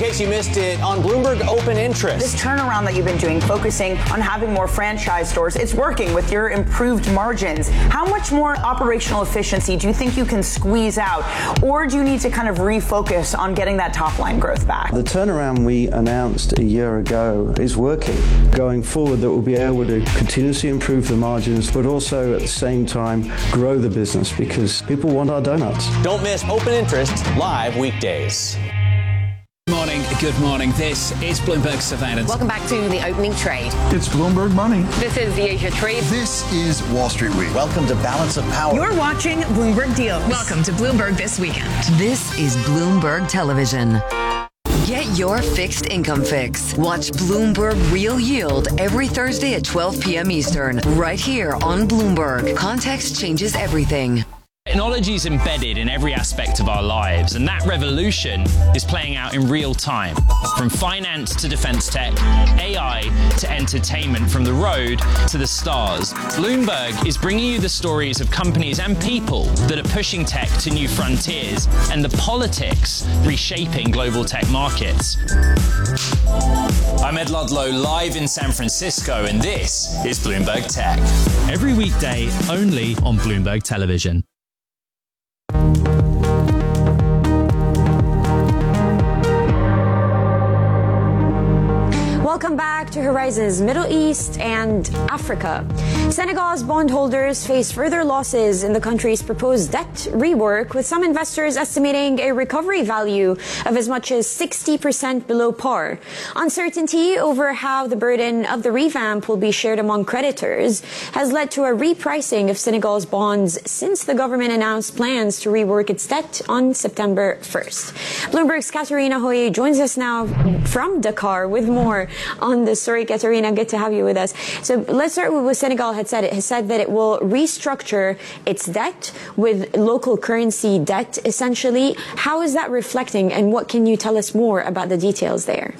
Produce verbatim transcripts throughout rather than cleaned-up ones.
case you missed it, on Bloomberg Open Interest. This turnaround that you've been doing, focusing on having more franchise stores, it's working with your improved margins. How much more operational efficiency do you think you can squeeze out? Or do you need to kind of refocus on getting that top line growth back? The turnaround we announced a year ago is working. Going forward, that we'll be able to continuously improve the margins, but also at the same time grow the business because people want our donuts. Don't miss Open Interest live weekdays. Good morning. Good morning. This is Bloomberg Surveillance. Welcome back to the opening trade. It's Bloomberg Money. This is the Asia Trade. This is Wall Street Week. Welcome to Balance of Power. You're watching Bloomberg Deals. Welcome to Bloomberg This Weekend. This is Bloomberg Television. Get your fixed income fix. Watch Bloomberg Real Yield every Thursday at twelve p.m. Eastern, right here on Bloomberg. Context changes everything. Technology is embedded in every aspect of our lives, and that revolution is playing out in real time. From finance to defense tech, A I to entertainment, from the road to the stars. Bloomberg is bringing you the stories of companies and people that are pushing tech to new frontiers and the politics reshaping global tech markets. I'm Ed Ludlow, live in San Francisco, and this is Bloomberg Tech. Every weekday, only on Bloomberg Television. Welcome back to Horizons Middle East and Africa. Senegal's bondholders face further losses in the country's proposed debt rework, with some investors estimating a recovery value of as much as sixty percent below par. Uncertainty over how the burden of the revamp will be shared among creditors has led to a repricing of Senegal's bonds since the government announced plans to rework its debt on September first. Bloomberg's Katerina Hoye joins us now from Dakar with more on the story. Katerina, good to have you with us. So let's start with what Senegal had said. It has said that it will restructure its debt with local currency debt, essentially. How is that reflecting, and what can you tell us more about the details there?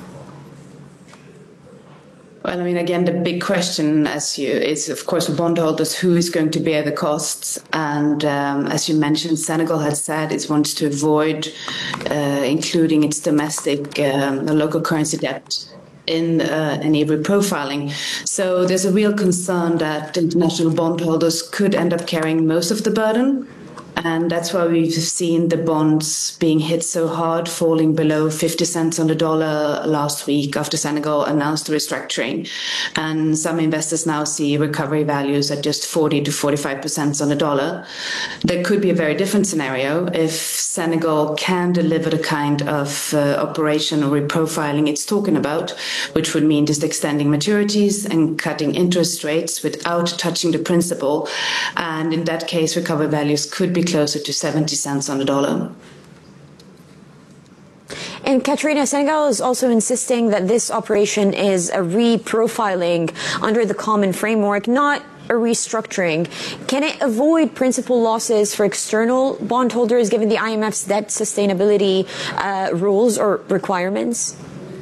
Well, I mean, again, the big question as you is, of course, for bondholders, who is going to bear the costs? And um, as you mentioned, Senegal has said it wants to avoid uh, including its domestic um, local currency debt in uh, any reprofiling. So there's a real concern that international bondholders could end up carrying most of the burden. And that's why we've seen the bonds being hit so hard, falling below fifty cents on the dollar last week after Senegal announced the restructuring. And some investors now see recovery values at just forty to forty-five percent on the dollar. There could be a very different scenario if Senegal can deliver the kind of uh, operation or reprofiling it's talking about, which would mean just extending maturities and cutting interest rates without touching the principal. And in that case, recovery values could be closer to seventy cents on the dollar. And Katerina, Senegal is also insisting that this operation is a reprofiling under the common framework, not a restructuring. Can it avoid principal losses for external bondholders given the I M F's debt sustainability uh, rules or requirements?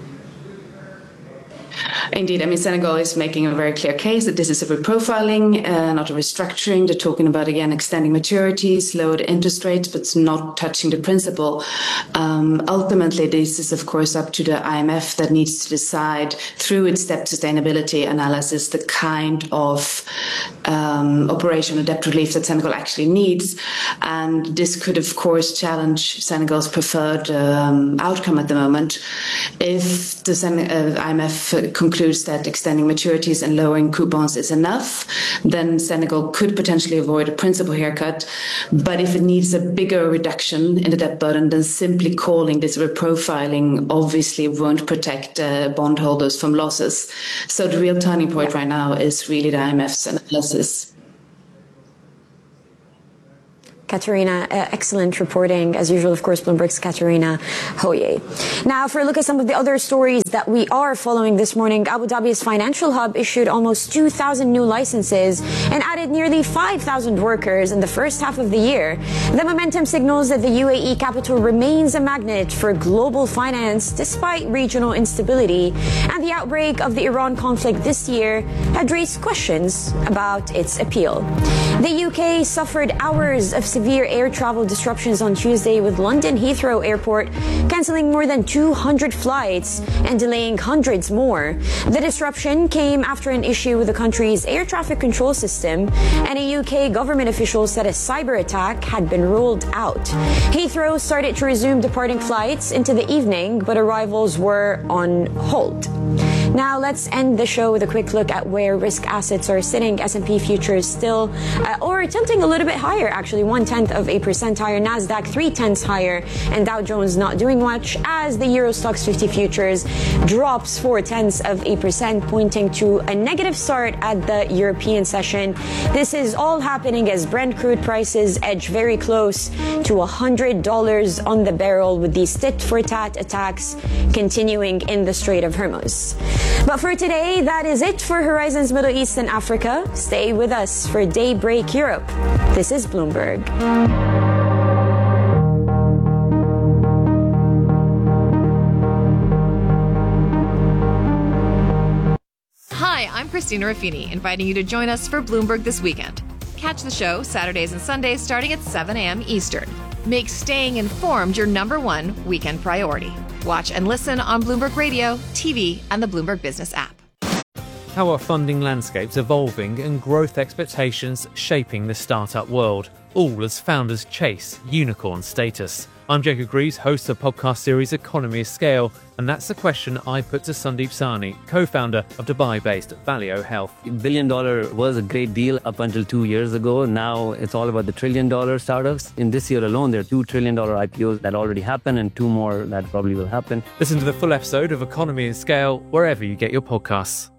Indeed. I mean, Senegal is making a very clear case that this is a reprofiling, uh, not a restructuring. They're talking about, again, extending maturities, lowered interest rates, but not touching the principal. Um, ultimately, this is, of course, up to the I M F that needs to decide through its debt sustainability analysis the kind of um, operational debt relief that Senegal actually needs. And this could, of course, challenge Senegal's preferred um, outcome at the moment. If the Sen- uh, I M F concludes that extending maturities and lowering coupons is enough, then Senegal could potentially avoid a principal haircut. But if it needs a bigger reduction in the debt burden, then simply calling this reprofiling obviously won't protect uh, bondholders from losses. So the real turning point right now is really the I M F's analysis. Katerina, uh, excellent reporting. As usual, of course, Bloomberg's Katerina Hoye. Now, for a look at some of the other stories that we are following this morning, Abu Dhabi's financial hub issued almost two thousand new licenses and added nearly five thousand workers in the first half of the year. The momentum signals that the U A E capital remains a magnet for global finance despite regional instability, and the outbreak of the Iran conflict this year had raised questions about its appeal. The U K suffered hours of severe air travel disruptions on Tuesday, with London Heathrow Airport cancelling more than two hundred flights and delaying hundreds more. The disruption came after an issue with the country's air traffic control system, and a U K government official said a cyber attack had been ruled out. Heathrow started to resume departing flights into the evening, but arrivals were on hold. Now let's end the show with a quick look at where risk assets are sitting. S and P futures still, uh, or tilting a little bit higher, actually, one-tenth of a percent higher. NASDAQ three-tenths higher, and Dow Jones not doing much as the Euro Stoxx fifty futures drops four-tenths of a percent, pointing to a negative start at the European session. This is all happening as Brent crude prices edge very close to one hundred dollars on the barrel, with these tit-for-tat attacks continuing in the Strait of Hormuz. But for today, that is it for Horizons Middle East and Africa. Stay with us for Daybreak Europe. This is Bloomberg. Hi, I'm Christina Ruffini, inviting you to join us for Bloomberg This Weekend. Catch the show Saturdays and Sundays starting at seven a.m. Eastern. Make staying informed your number one weekend priority. Watch and listen on Bloomberg Radio, T V, and the Bloomberg Business app. How are funding landscapes evolving and growth expectations shaping the startup world, all as founders chase unicorn status? I'm Jacob Greaves, host of the podcast series Economy of Scale, and that's the question I put to Sandeep Sahni, co-founder of Dubai-based Valeo Health. Billion dollar was a great deal up until two years ago. Now it's all about the trillion dollar startups. In this year alone, there are two trillion dollar I P Os that already happened and two more that probably will happen. Listen to the full episode of Economy of Scale wherever you get your podcasts.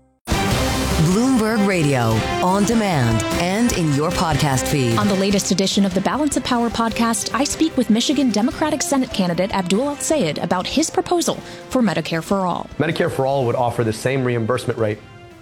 Bloomberg Radio, on demand and in your podcast feed. On the latest edition of the Balance of Power podcast, I speak with Michigan Democratic Senate candidate Abdul El-Sayed about his proposal for Medicare for All. Medicare for All would offer the same reimbursement rate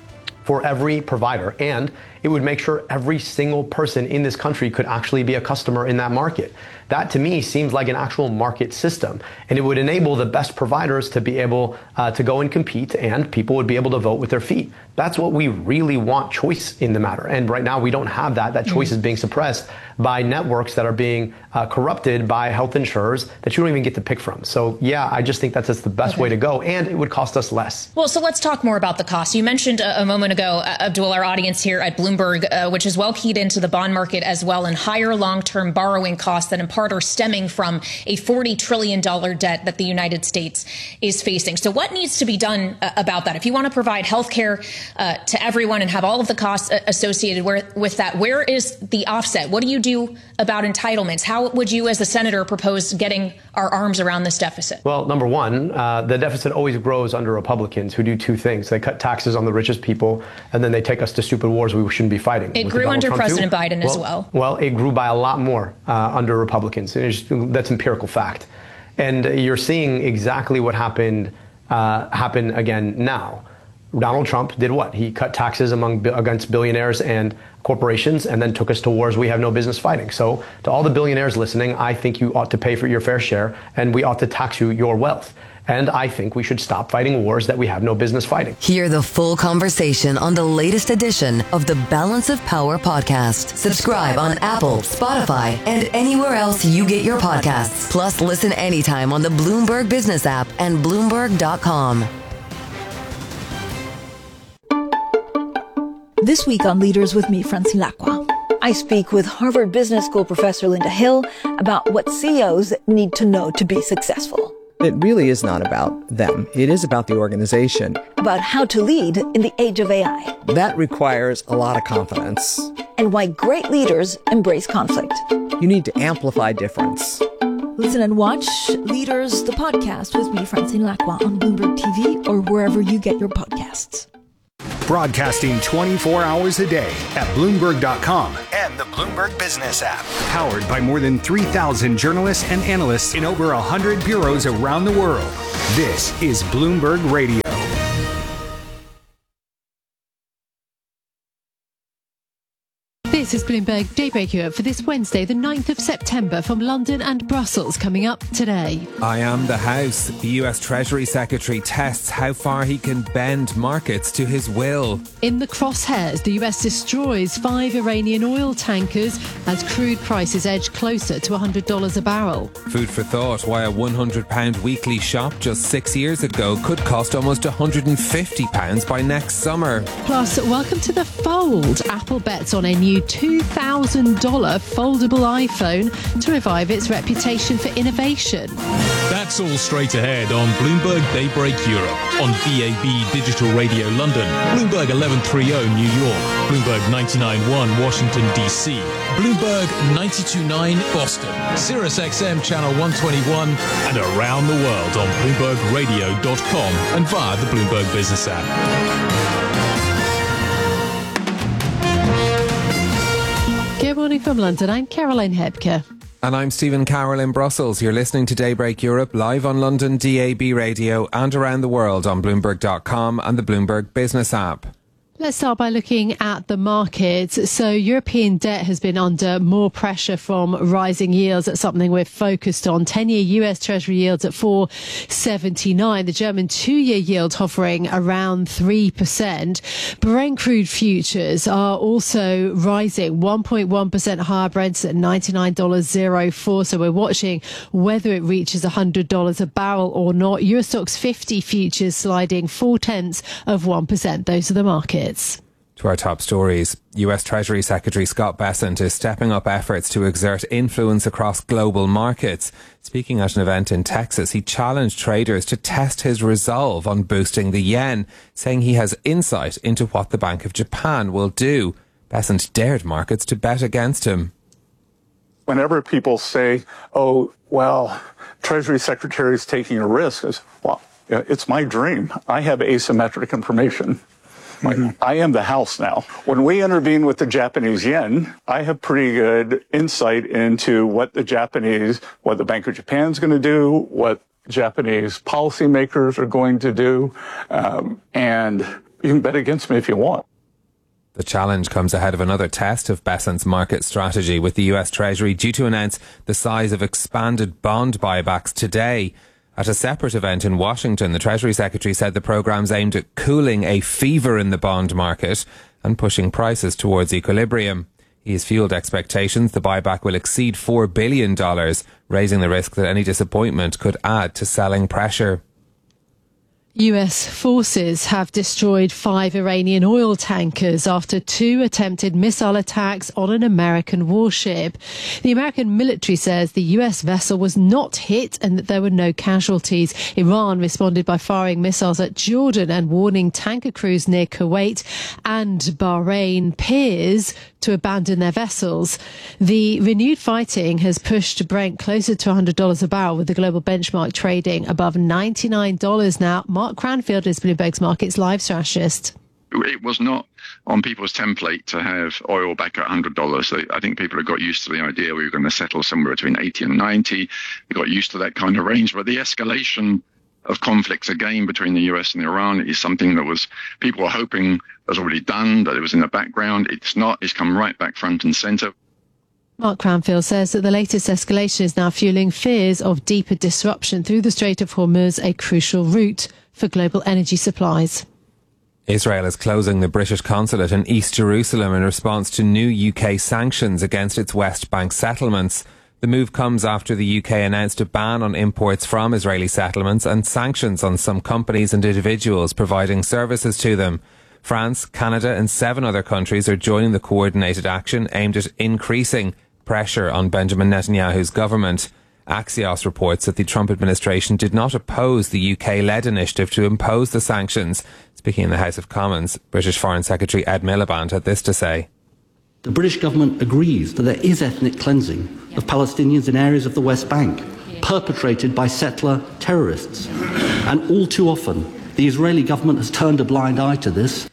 for every provider, and it would make sure every single person in this country could actually be a customer in that market. That, to me, seems like an actual market system, and it would enable the best providers to be able uh, to go and compete, and people would be able to vote with their feet. That's what we really want, choice in the matter. And right now we don't have that. That choice mm-hmm. is being suppressed by networks that are being uh, corrupted by health insurers that you don't even get to pick from. So yeah, I just think that's just the best okay. way to go, and it would cost us less. Well, so let's talk more about the cost. You mentioned a, a moment ago, uh, Abdul, our audience here at Bloomberg, uh, which is well keyed into the bond market as well, and higher long-term borrowing costs that in part are stemming from a forty trillion dollars debt that the United States is facing. So what needs to be done uh, about that? If you want to provide health care uh, to everyone and have all of the costs uh, associated where, with that, where is the offset? What do you do about entitlements? How would you as the senator propose getting our arms around this deficit? Well, number one, uh, the deficit always grows under Republicans who do two things. They cut taxes on the richest people, and then they take us to stupid wars we shouldn't be fighting. It grew under Trump President too. Biden well, as well. Well, it grew by a lot more uh, under Republicans. And it's, that's empirical fact. And you're seeing exactly what happened uh, happen again now. Donald Trump did what? He cut taxes among against billionaires and corporations and then took us to wars we have no business fighting. So to all the billionaires listening, I think you ought to pay for your fair share, and we ought to tax you your wealth. And I think we should stop fighting wars that we have no business fighting. Hear the full conversation on the latest edition of the Balance of Power podcast. Subscribe on Apple, Spotify, and anywhere else you get your podcasts. Plus, listen anytime on the Bloomberg Business app and Bloomberg dot com. This week on Leaders with me, Francine Lacqua, I speak with Harvard Business School professor Linda Hill about what C E Os need to know to be successful. It really is not about them. It is about the organization. About how to lead in the age of A I. That requires a lot of confidence. And why great leaders embrace conflict. You need to amplify difference. Listen and watch Leaders, the podcast with me, Francine Lacqua, on Bloomberg T V or wherever you get your podcasts. Broadcasting twenty-four hours a day at Bloomberg dot com and the Bloomberg Business app. Powered by more than three thousand journalists and analysts in over one hundred bureaus around the world. This is Bloomberg Radio. This is Bloomberg. Bloomberg Daybreak Europe for this Wednesday, the ninth of September, from London and Brussels, coming up today. I am the House. The U S Treasury Secretary tests how far he can bend markets to his will. In the crosshairs, the U S destroys five Iranian oil tankers as crude prices edge closer to one hundred dollars a barrel. Food for thought, why a one hundred pound weekly shop just six years ago could cost almost one hundred fifty pounds by next summer. Plus, welcome to the fold. Apple bets on a new two thousand dollars foldable iPhone to revive its reputation for innovation. That's all straight ahead on Bloomberg Daybreak Europe, on B A B Digital Radio London, Bloomberg eleven thirty New York, Bloomberg ninety-nine point one Washington D C, Bloomberg ninety-two point nine Boston, Sirius X M Channel one twenty-one, and around the world on Bloomberg Radio dot com and via the Bloomberg Business app. Good morning from London. I'm Caroline Hebke. And I'm Stephen Carroll in Brussels. You're listening to Daybreak Europe live on London D A B Radio and around the world on Bloomberg dot com and the Bloomberg Business app. Let's start by looking at the markets. So European debt has been under more pressure from rising yields. That's something we're focused on. ten-year U S Treasury yields at four seventy-nine. The German two-year yield hovering around three percent. Brent crude futures are also rising one point one percent higher. Brent's at ninety-nine dollars oh four. So we're watching whether it reaches one hundred dollars a barrel or not. Euro Stoxx fifty futures sliding four tenths of one percent. Those are the markets. To our top stories, U S Treasury Secretary Scott Bessent is stepping up efforts to exert influence across global markets. Speaking at an event in Texas, he challenged traders to test his resolve on boosting the yen, saying he has insight into what the Bank of Japan will do. Bessent dared markets to bet against him. Whenever people say, oh, well, Treasury Secretary is taking a risk, it's, well, it's my dream. I have asymmetric information. Mm-hmm. I am the house now. When we intervene with the Japanese yen, I have pretty good insight into what the Japanese, what the Bank of Japan is going to do, what Japanese policymakers are going to do, um, and you can bet against me if you want. The challenge comes ahead of another test of Bessent's market strategy, with the U S Treasury due to announce the size of expanded bond buybacks today. At a separate event in Washington, the Treasury Secretary said the programme's aimed at cooling a fever in the bond market and pushing prices towards equilibrium. He has fueled expectations the buyback will exceed four billion dollars, raising the risk that any disappointment could add to selling pressure. U S forces have destroyed five Iranian oil tankers after two attempted missile attacks on an American warship. The American military says the U S vessel was not hit and that there were no casualties. Iran responded by firing missiles at Jordan and warning tanker crews near Kuwait and Bahrain piers to abandon their vessels. The renewed fighting has pushed Brent closer to one hundred dollars a barrel, with the global benchmark trading above ninety-nine dollars now. Mark Cranfield is Bloomberg's markets live strategist. It was not on people's template to have oil back at one hundred dollars. I think people have got used to the idea we were going to settle somewhere between eighty and ninety. We got used to that kind of range. But the escalation of conflicts again between the U S and Iran is something that was people were hoping was already done, that it was in the background. It's not. It's come right back front and centre. Mark Cranfield says that the latest escalation is now fueling fears of deeper disruption through the Strait of Hormuz, a crucial route for global energy supplies. Israel is closing the British consulate in East Jerusalem in response to new U K sanctions against its West Bank settlements. The move comes after the U K announced a ban on imports from Israeli settlements and sanctions on some companies and individuals providing services to them. France, Canada and seven other countries are joining the coordinated action aimed at increasing pressure on Benjamin Netanyahu's government. Axios reports that the Trump administration did not oppose the U K-led initiative to impose the sanctions. Speaking in the House of Commons, British Foreign Secretary Ed Miliband had this to say. The British government agrees that there is ethnic cleansing of Palestinians in areas of the West Bank, perpetrated by settler terrorists. And all too often, the Israeli government has turned a blind eye to this.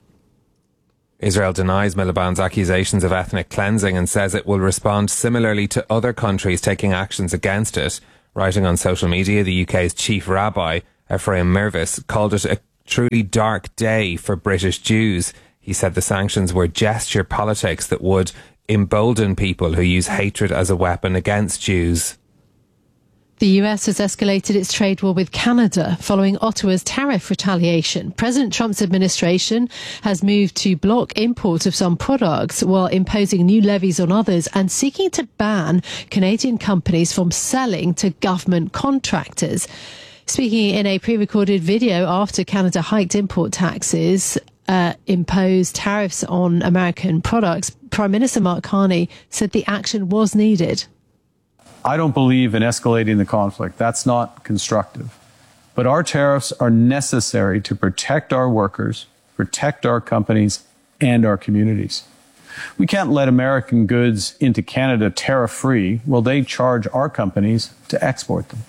Israel denies Miliband's accusations of ethnic cleansing and says it will respond similarly to other countries taking actions against it. Writing on social media, the U K's chief rabbi, Ephraim Mirvis, called it a truly dark day for British Jews. He said the sanctions were gesture politics that would, embolden people who use hatred as a weapon against Jews. The U S has escalated its trade war with Canada following Ottawa's tariff retaliation. President Trump's administration has moved to block import of some products while imposing new levies on others and seeking to ban Canadian companies from selling to government contractors. Speaking in a pre-recorded video after Canada hiked import taxes, uh, imposed tariffs on American products, Prime Minister Mark Carney said the action was needed. I don't believe in escalating the conflict. That's not constructive. But our tariffs are necessary to protect our workers, protect our companies, and our communities. We can't let American goods into Canada tariff-free while they charge our companies to export them.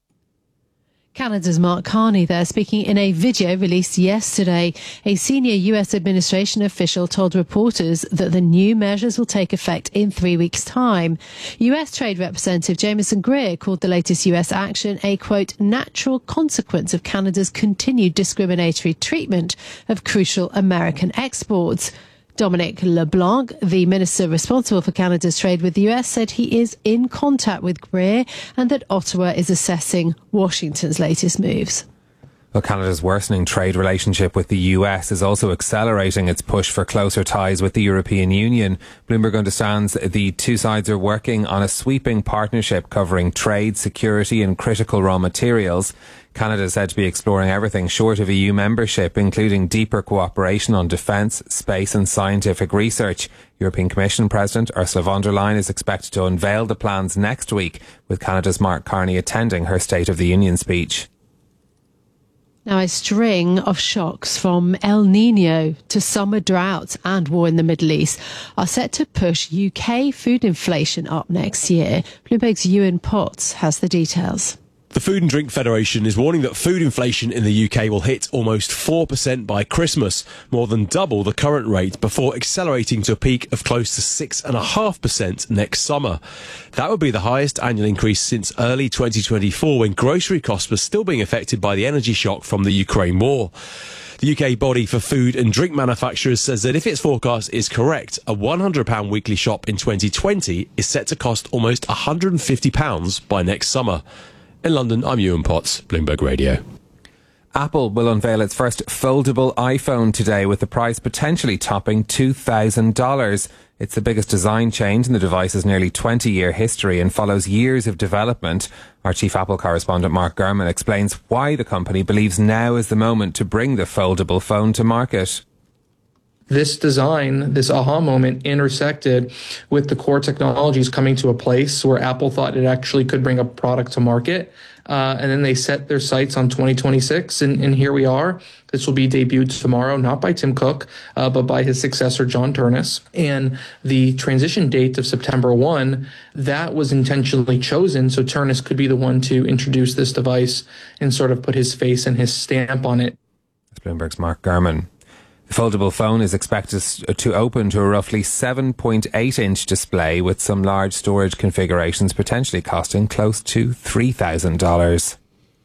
Canada's Mark Carney there speaking in a video released yesterday. A senior U S administration official told reporters that the new measures will take effect in three weeks' time. U S Trade Representative Jameson Greer called the latest U S action a, quote, natural consequence of Canada's continued discriminatory treatment of crucial American exports. Dominic LeBlanc, the minister responsible for Canada's trade with the U S, said he is in contact with Greer and that Ottawa is assessing Washington's latest moves. Well, Canada's worsening trade relationship with the U S is also accelerating its push for closer ties with the European Union. Bloomberg understands the two sides are working on a sweeping partnership covering trade, security and critical raw materials. Canada is said to be exploring everything short of E U membership, including deeper cooperation on defence, space and scientific research. European Commission President Ursula von der Leyen is expected to unveil the plans next week, with Canada's Mark Carney attending her State of the Union speech. Now, a string of shocks from El Nino to summer droughts and war in the Middle East are set to push U K food inflation up next year. Bloomberg's Ewan Potts has the details. The Food and Drink Federation is warning that food inflation in the U K will hit almost four percent by Christmas, more than double the current rate, before accelerating to a peak of close to six point five percent next summer. That would be the highest annual increase since early twenty twenty-four, when grocery costs were still being affected by the energy shock from the Ukraine war. The U K body for food and drink manufacturers says that if its forecast is correct, a one hundred pounds weekly shop in twenty twenty is set to cost almost one hundred fifty pounds by next summer. In London, I'm Ewan Potts, Bloomberg Radio. Apple will unveil its first foldable iPhone today, with the price potentially topping two thousand dollars. It's the biggest design change in the device's nearly twenty-year history and follows years of development. Our chief Apple correspondent Mark Gurman explains why the company believes now is the moment to bring the foldable phone to market. This design, this aha moment, intersected with the core technologies coming to a place where Apple thought it actually could bring a product to market. Uh, and then they set their sights on twenty twenty-six, and, and here we are. This will be debuted tomorrow, not by Tim Cook, uh, but by his successor, John Ternus. And the transition date of September first, that was intentionally chosen so Ternus could be the one to introduce this device and sort of put his face and his stamp on it. That's Bloomberg's Mark Gurman. The foldable phone is expected to open to a roughly seven point eight inch display, with some large storage configurations potentially costing close to three thousand dollars.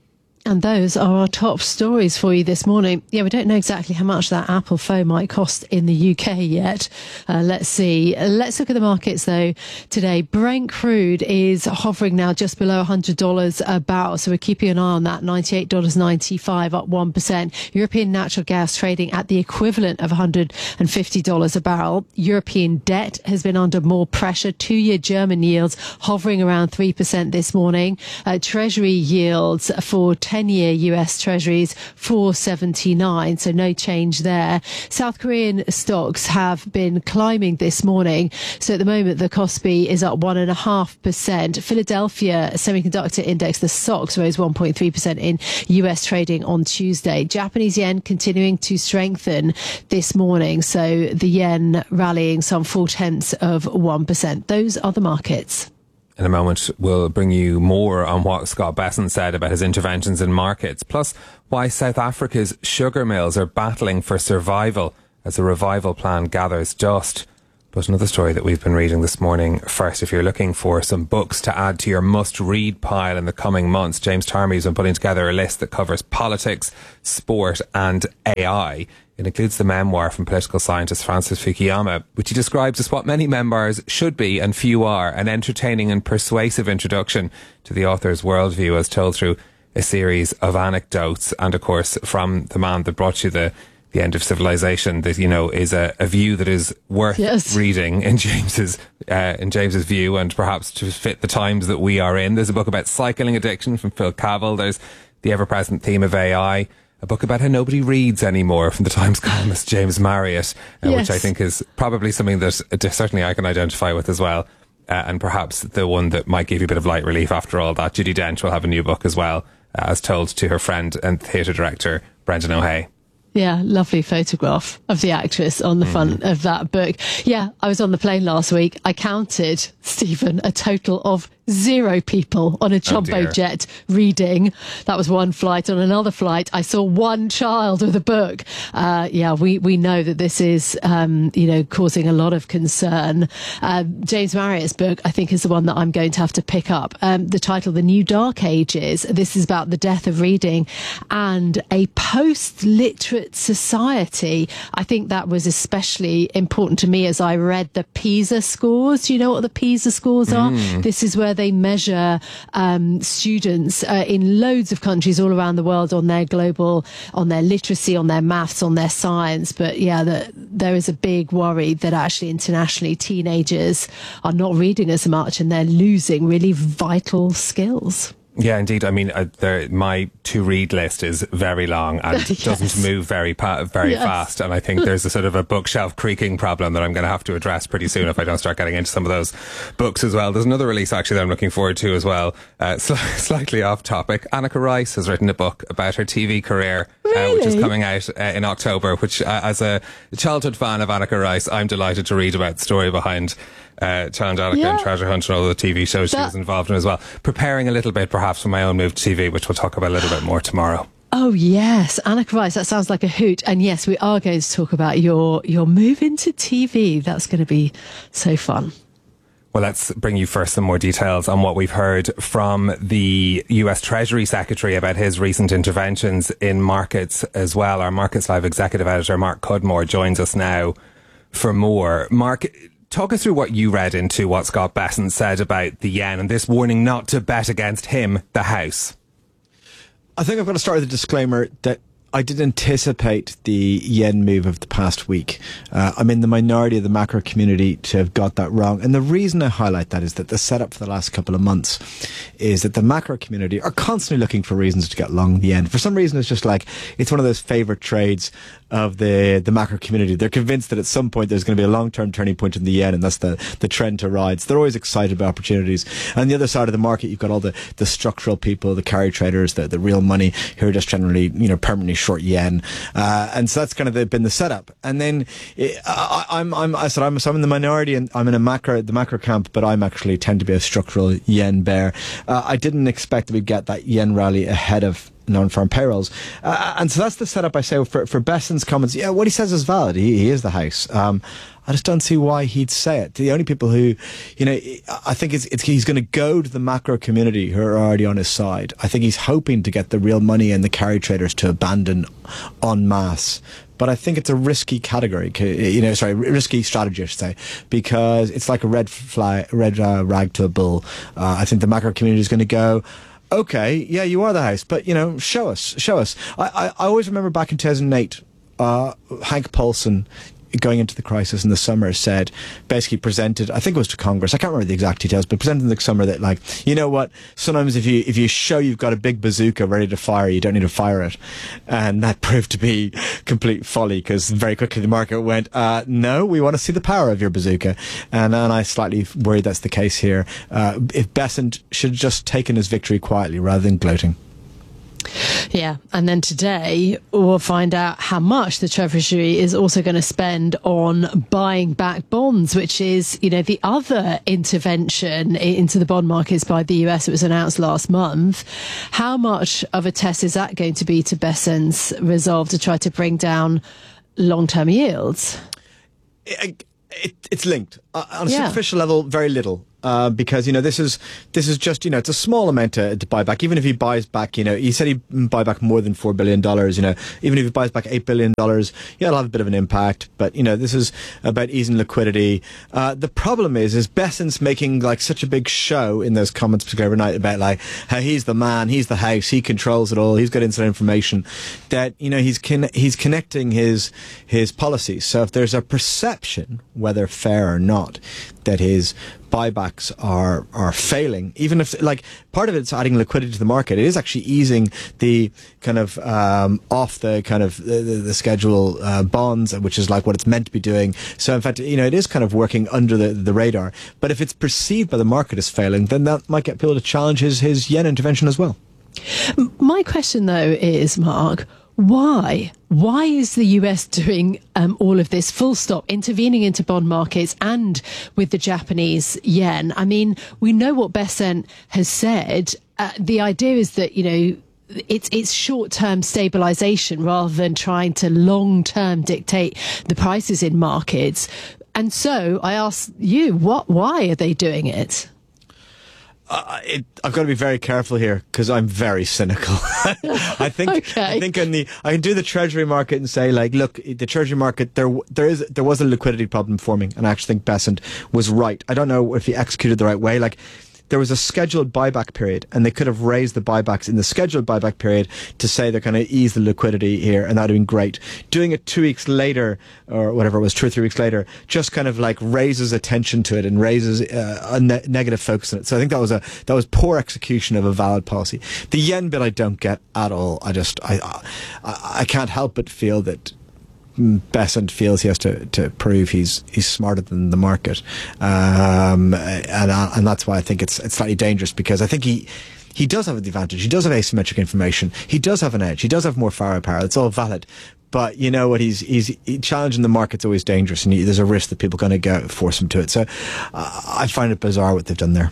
And those are our top stories for you this morning. Yeah, we don't know exactly how much that Apple phone might cost in the U K yet. Uh, let's see. Let's look at the markets, though, today. Brent crude is hovering now just below one hundred dollars a barrel, so we're keeping an eye on that. ninety-eight dollars ninety-five, up one percent. European natural gas trading at the equivalent of one hundred fifty dollars a barrel. European debt has been under more pressure. Two-year German yields hovering around three percent this morning. Uh, Treasury yields for ten-year U S Treasuries four seventy-nine, so no change there. South Korean stocks have been climbing this morning, so at the moment the Kospi is up one and a half percent. Philadelphia Semiconductor Index, the S O X, rose one point three percent in U S trading on Tuesday. Japanese yen continuing to strengthen this morning, so the yen rallying some four tenths of one percent. Those are the markets. In a moment, we'll bring you more on what Scott Bessent said about his interventions in markets, plus why South Africa's sugar mills are battling for survival as a revival plan gathers dust. But another story that we've been reading this morning first, if you're looking for some books to add to your must-read pile in the coming months, James Tarmey has been putting together a list that covers politics, sport and A I. It includes the memoir from political scientist Francis Fukuyama, which he describes as what many memoirs should be and few are, an entertaining and persuasive introduction to the author's worldview as told through a series of anecdotes. And of course, from the man that brought you the The End of Civilization, that, you know, is a, a view that is worth yes. reading in James's uh, in James's view, and perhaps to fit the times that we are in. There's a book about cycling addiction from Phil Cavell. There's the ever-present theme of A I. A book about how nobody reads anymore from the Times columnist James Marriott, uh, yes. which I think is probably something that uh, certainly I can identify with as well. Uh, and perhaps the one that might give you a bit of light relief after all that. Judi Dench will have a new book as well, uh, as told to her friend and theatre director Brendan O'Hay. Yeah, lovely photograph of the actress on the front mm. of that book. Yeah, I was on the plane last week. I counted, Stephen, a total of zero people on a jumbo oh jet reading. That was one flight. On another flight, I saw one child with a book. Uh, yeah, we, we know that this is, um, you know, causing a lot of concern. Uh, James Marriott's book, I think, is the one that I'm going to have to pick up. Um, the title, The New Dark Ages. This is about the death of reading and a post-literate society. I think that was especially important to me as I read the PISA scores. Do you know what the PISA scores are? Mm. This is where they measure um, students uh, in loads of countries all around the world on their global, on their literacy, on their maths, on their science. But yeah, the, there is a big worry that actually internationally teenagers are not reading as much and they're losing really vital skills. Yeah, indeed. I mean, uh, there, my to-read list is very long and yes. doesn't move very pa- very yes. fast. And I think there's a sort of a bookshelf creaking problem that I'm going to have to address pretty soon if I don't start getting into some of those books as well. There's another release, actually, that I'm looking forward to as well. Uh, sl- slightly off topic. Anneka Rice has written a book about her T V career, really? uh, which is coming out uh, in October, which, uh, as a childhood fan of Anneka Rice, I'm delighted to read about the story behind Uh, Challenge Anneka yeah. and Treasure Hunt and all the T V shows that, she was involved in as well. Preparing a little bit perhaps for my own move to T V, which we'll talk about a little bit more tomorrow. Oh yes, Anneka Rice, that sounds like a hoot. And yes, we are going to talk about your, your move into T V. That's going to be so fun. Well, let's bring you first some more details on what we've heard from the U S Treasury Secretary about his recent interventions in markets as well. Our Markets Live executive editor, Mark Cudmore, joins us now for more. Mark, talk us through what you read into what Scott Bessent said about the yen and this warning not to bet against him, the House. I think I've got to start with a disclaimer that I did anticipate the yen move of the past week. Uh, I'm in the minority of the macro community to have got that wrong. And the reason I highlight that is that the setup for the last couple of months is that the macro community are constantly looking for reasons to get long the yen. For some reason, it's just like, it's one of those favorite trades of the the macro community. They're convinced that at some point there's going to be a long-term turning point in the yen, and that's the, the trend to ride. So they're always excited about opportunities. And on the other side of the market, you've got all the, the structural people, the carry traders, the, the real money who are just generally, you know, permanently short yen. Uh, and so that's kind of the, been the setup. And then it, I, I'm, I'm, I said, I'm, so I'm in the minority and I'm in a macro, the macro camp, but I'm actually tend to be a structural yen bear. Uh, I didn't expect that we'd get that yen rally ahead of non-farm payrolls. Uh, and so that's the setup, I say, for, for Bessent's comments. Yeah, what he says is valid. He, he is the House. Um, I just don't see why he'd say it. The only people who, you know, I think it's, it's he's going to go to the macro community who are already on his side. I think he's hoping to get the real money and the carry traders to abandon en masse. But I think it's a risky category, you know, sorry, risky strategy, I should say, because it's like a red fly, red uh, rag to a bull. Uh, I think the macro community is going to go, okay, yeah, you are the House, but, you know, show us, show us. I, I, I always remember back in two thousand eight, uh, Hank Paulson, going into the crisis in the summer, said, basically presented, I think it was to Congress, I can't remember the exact details, but presented in the summer that, like, you know what, sometimes if you if you show you've got a big bazooka ready to fire, you don't need to fire it. And that proved to be complete folly, because very quickly the market went, uh, no, we want to see the power of your bazooka. And, and I slightly worry that's the case here. Uh, if Bessent should have just taken his victory quietly rather than gloating. Yeah, and then today we'll find out how much the Treasury is also going to spend on buying back bonds, which is, you know, the other intervention into the bond markets by the U S. It was announced last month. How much of a test is that going to be to Bessent's resolve to try to bring down long-term yields? It, it, it's linked. Uh, on a yeah. superficial level, very little. Uh, because, you know, this is this is just, you know, it's a small amount to, to buy back. Even if he buys back, you know, he said he'd buy back more than four billion dollars, you know, even if he buys back eight billion dollars, yeah, it'll have a bit of an impact. But, you know, this is about easing liquidity. Uh, the problem is, is Bessent's making, like, such a big show in those comments particularly overnight about, like, how he's the man, he's the house, he controls it all, he's got inside information, that, you know, he's con- he's connecting his his policies. So if there's a perception, whether fair or not, that his buybacks are are failing, even if, like, part of it's adding liquidity to the market, it is actually easing the kind of um, off the kind of the, the, the schedule uh, bonds, which is like what it's meant to be doing. So in fact, you know, it is kind of working under the, the radar. But if it's perceived by the market as failing, then that might get people to challenge his, his yen intervention as well. My question, though, is, Mark, why? Why is the U S doing um, all of this, full stop, intervening into bond markets and with the Japanese yen? I mean, we know what Bessent has said. Uh, the idea is that, you know, it's it's short-term stabilization rather than trying to long-term dictate the prices in markets. And so I ask you, what? Why are they doing it? Uh, it, I've got to be very careful here because I'm very cynical. I think okay. I think in the I can do the treasury market and say, like, look, the treasury market, there there is there was a liquidity problem forming, and I actually think Bessent was right. I don't know if he executed the right way. Like, there was a scheduled buyback period, and they could have raised the buybacks in the scheduled buyback period to say they're going to ease the liquidity here, and that would have been great. Doing it two weeks later, or whatever it was, two or three weeks later, just kind of like raises attention to it and raises uh, a ne- negative focus on it. So I think that was a that was poor execution of a valid policy. The yen bit I don't get at all. I just I I, I can't help but feel that Bessent feels he has to, to prove he's he's smarter than the market, um, and and that's why I think it's it's slightly dangerous, because I think he he does have an advantage. He does have asymmetric information. He does have an edge. He does have more firepower. It's all valid. But you know what? He's he's he, challenging the market's always dangerous, and he, there's a risk that people are going to go force him to it. So uh, I find it bizarre what they've done there.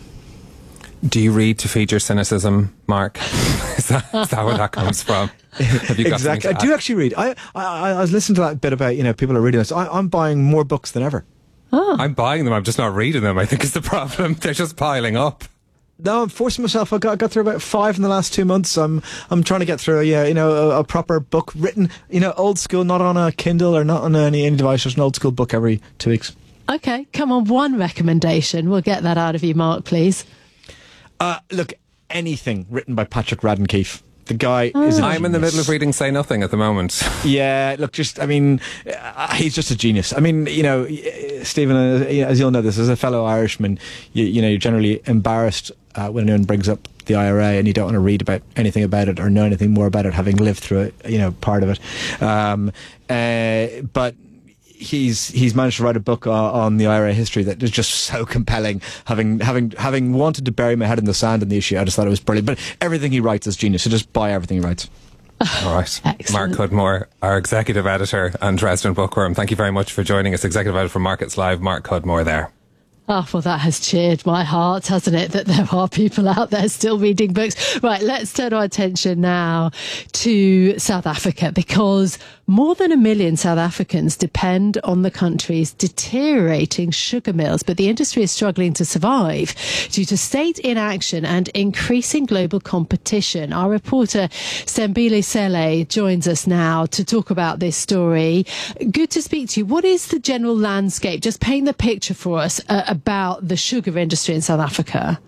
Do you read to feed your cynicism, Mark? is, that, is that where that comes from? Have you got exactly. I do actually read. I, I I was listening to that bit about, you know, people are reading this. I, I'm buying more books than ever. Oh. I'm buying them. I'm just not reading them. I think is the problem. They're just piling up. No, I'm forcing myself. I got I got through about five in the last two months. I'm I'm trying to get through, yeah, you know, a, a proper book written, you know, old school, not on a Kindle or not on any, any device, just an old school book every two weeks. Okay, come on, one recommendation. We'll get that out of you, Mark, please. Uh, look, anything written by Patrick Radden Keefe. The guy oh. is a I'm genius. in the middle of reading Say Nothing at the moment. Yeah, look, just, I mean, uh, he's just a genius. I mean, you know, Stephen, uh, as you'll know this, as a fellow Irishman, you, you know, you're generally embarrassed uh, when anyone brings up the I R A and you don't want to read about anything about it or know anything more about it, having lived through it, you know, part of it. Um, uh, but he's he's managed to write a book uh, on the I R A history that is just so compelling. Having having having wanted to bury my head in the sand on the issue, I just thought it was brilliant. But everything he writes is genius. So just buy everything he writes. All right. Mark Cudmore, our executive editor and resident bookworm, thank you very much for joining us. Executive editor for Markets Live, Mark Cudmore there. Oh, well, that has cheered my heart, hasn't it, that there are people out there still reading books. Right, let's turn our attention now to South Africa, because more than a million South Africans depend on the country's deteriorating sugar mills, but the industry is struggling to survive due to state inaction and increasing global competition. Our reporter, Sembile Sele, joins us now to talk about this story. Good to speak to you. What is the general landscape? Just paint the picture for us uh, about the sugar industry in South Africa.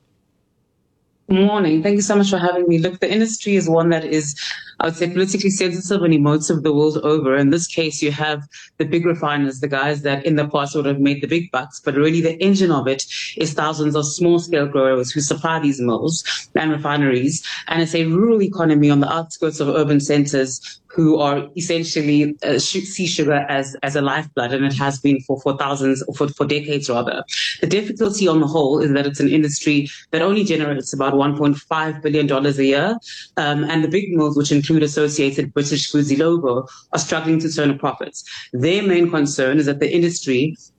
Good morning. Thank you so much for having me. Look, the industry is one that is, I would say, politically sensitive and emotive the world over. In this case, you have the big refiners, the guys that in the past would have made the big bucks, but really the engine of it is thousands of small-scale growers who supply these mills and refineries. And it's a rural economy on the outskirts of urban centers who are essentially uh, see sugar as, as a lifeblood, and it has been for, for thousands, or for, for decades rather. The difficulty on the whole is that it's an industry that only generates about one point five billion dollars a year, um, and the big mills, which include associated British Foods, Illovo, are struggling to turn a profit. Their main concern is that the industry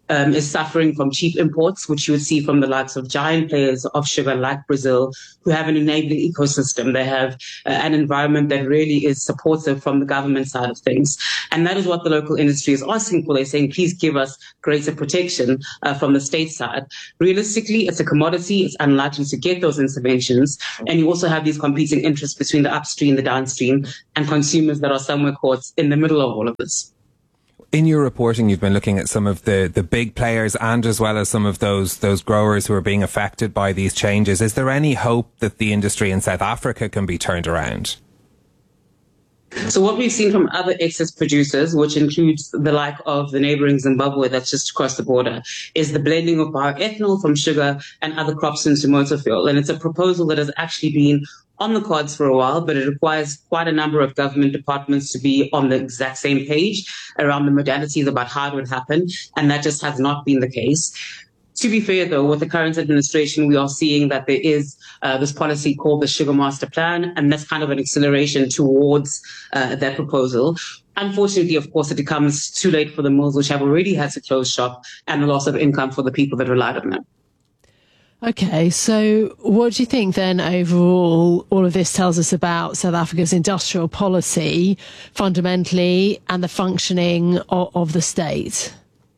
um, is suffering from cheap imports, which you would see from the likes of giant players of sugar like Brazil, who have an enabling ecosystem. They have uh, an environment that really is supportive from the government side of things. And that is what the local industry is asking for. They're saying, please give us greater protection uh, from the state side. Realistically, it's a commodity. It's unlikely to get those interventions. And you also have these competing interests between the upstream, the downstream, and consumers that are somewhere caught in the middle of all of this. In your reporting, you've been looking at some of the, the big players and as well as some of those those growers who are being affected by these changes. Is there any hope that the industry in South Africa can be turned around? So what we've seen from other excess producers, which includes the like of the neighboring Zimbabwe that's just across the border, is the blending of bioethanol from sugar and other crops into motor fuel. And it's a proposal that has actually been on the cards for a while, but it requires quite a number of government departments to be on the exact same page around the modalities about how it would happen. And that just has not been the case. To be fair, though, with the current administration, we are seeing that there is uh, this policy called the Sugar Master Plan, and that's kind of an acceleration towards uh, that proposal. Unfortunately, of course, it comes too late for the mills, which have already had to close shop, and the loss of income for the people that relied on them. Okay, so what do you think then overall all of this tells us about South Africa's industrial policy fundamentally and the functioning of, of the state?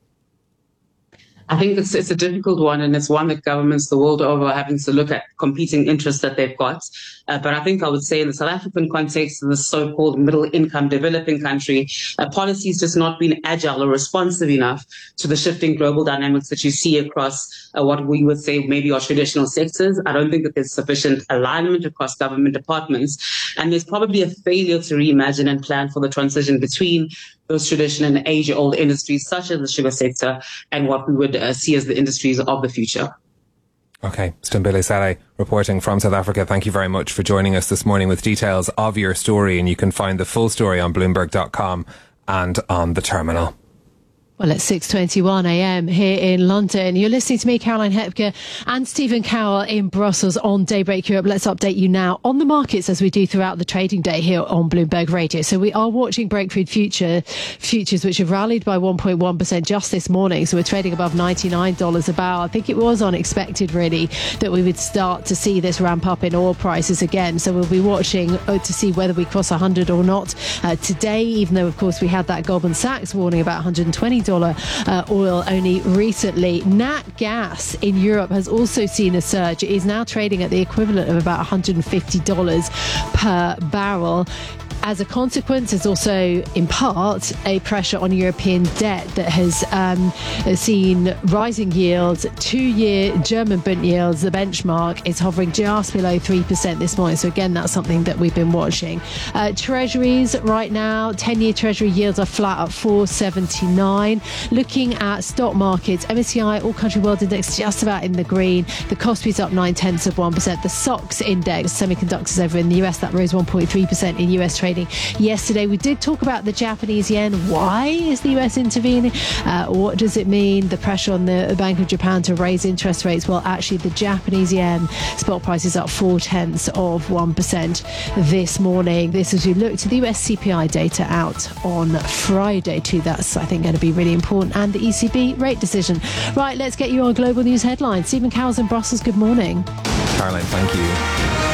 I think it's it's a difficult one, and it's one that governments the world over are having to look at competing interests that they've got. Uh, but I think I would say in the South African context, in the so-called middle-income developing country, uh, policy has just not been agile or responsive enough to the shifting global dynamics that you see across uh, what we would say maybe are traditional sectors. I don't think that there's sufficient alignment across government departments, and there's probably a failure to reimagine and plan for the transition between those traditional and age-old industries, such as the sugar sector, and what we would uh, see as the industries of the future. Okay, Stambile Sale reporting from South Africa. Thank you very much for joining us this morning with details of your story, and you can find the full story on Bloomberg dot com and on the terminal. Well, it's six twenty-one a m here in London. You're listening to me, Caroline Hepker, and Stephen Cowell in Brussels on Daybreak Europe. Let's update you now on the markets as we do throughout the trading day here on Bloomberg Radio. So we are watching Brent crude future, futures, which have rallied by one point one percent just this morning. So we're trading above ninety-nine dollars a barrel. I think it was unexpected, really, that we would start to see this ramp up in oil prices again. So we'll be watching to see whether we cross one hundred or not uh, today, even though, of course, we had that Goldman Sachs warning about one hundred twenty dollars Uh, oil only recently. Nat gas in Europe has also seen a surge. It is now trading at the equivalent of about one hundred fifty dollars per barrel. As a consequence, there's also, in part, a pressure on European debt that has um, seen rising yields. Two-year German Bund yields, the benchmark, is hovering just below three percent this morning. So again, that's something that we've been watching. Uh, treasuries right now, ten-year Treasury yields are flat at four seventy-nine. Looking at stock markets, M S C I All Country World Index just about in the green. The Kospi's up nine tenths of one percent. The S O X index, semiconductors over in the U S, that rose one point three percent in U S trading yesterday. We did talk about the Japanese yen. Why is the U S intervening? Uh, what does it mean? The pressure on the Bank of Japan to raise interest rates. Well, actually, the Japanese yen spot price is up four tenths of one percent this morning. This as we look to the U S C P I data out on Friday too. That's, I think, going to be really important. And the E C B rate decision. Right, let's get you on global news headlines. Stephen Cowell in Brussels. Good morning. Caroline, thank you.